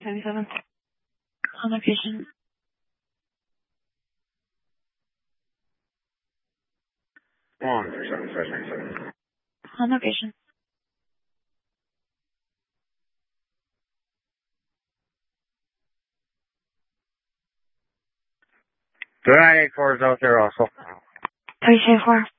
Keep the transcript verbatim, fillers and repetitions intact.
seventy-seven. On location. One, three, seven, five, seven. On location. Two nine eight four is out there also. three two four.